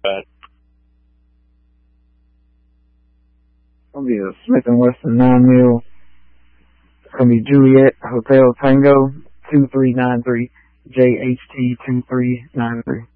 It'll be a Smith & Wesson 9mm. It's going to be Juliet Hotel Tango 2393, JHT 2393.